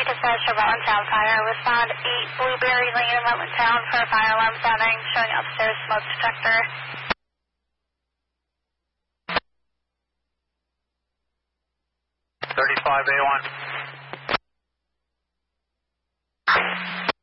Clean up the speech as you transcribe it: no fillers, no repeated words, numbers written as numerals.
dispatch to Rutland Town Fire. Respond 8 Blueberry Lane in Rutland Town for a fire alarm sounding, showing upstairs smoke detector. 35A1.